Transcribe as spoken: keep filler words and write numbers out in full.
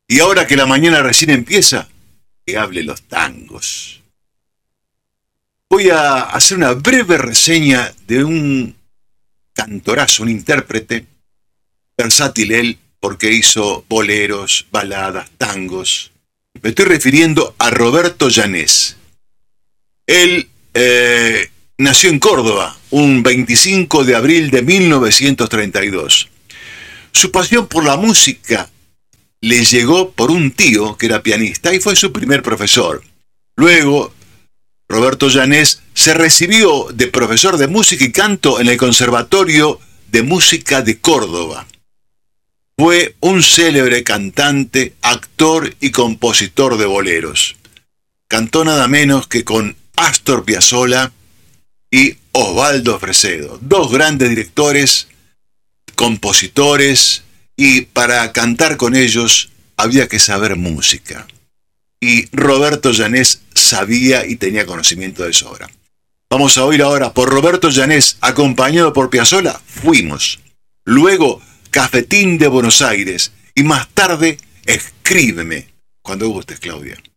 Y ahora que la mañana recién empieza, que hable los tangos. Voy a hacer una breve reseña de un cantorazo, un intérprete, versátil él, porque hizo boleros, baladas, tangos. Me estoy refiriendo a Roberto Llanés. Él eh, nació en Córdoba, un veinticinco de abril de mil novecientos treinta y dos. Su pasión por la música le llegó por un tío que era pianista y fue su primer profesor. Luego, Roberto Llanés se recibió de profesor de música y canto en el Conservatorio de Música de Córdoba. Fue un célebre cantante, actor y compositor de boleros. Cantó nada menos que con Astor Piazzolla y Osvaldo Fresedo, dos grandes directores, compositores, y para cantar con ellos había que saber música. Y Roberto Llanés sabía y tenía conocimiento de sobra. Vamos a oír ahora por Roberto Llanés, acompañado por Piazzolla, Fuimos. Luego, Cafetín de Buenos Aires. Y más tarde, Escríbeme. Cuando gustes, Claudia.